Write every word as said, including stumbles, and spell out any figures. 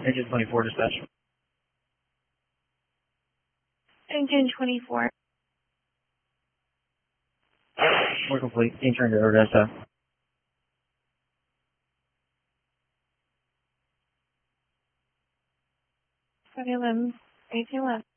Engine twenty-four dispatch. Engine twenty-four. We're complete. Being turned to Odessa. seven eleven, eighteen left.